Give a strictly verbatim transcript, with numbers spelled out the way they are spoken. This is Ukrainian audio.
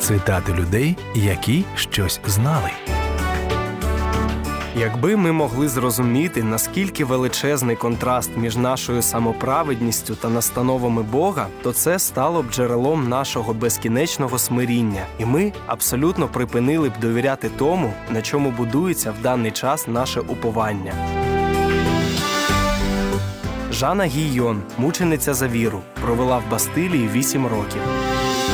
цитати людей, які щось знали. Якби ми могли зрозуміти, наскільки величезний контраст між нашою самоправедністю та настановами Бога, то це стало б джерелом нашого безкінечного смиріння, і ми абсолютно припинили б довіряти тому, на чому будується в даний час наше уповання. Жанна Гійон, мучениця за віру, провела в Бастилії вісім років.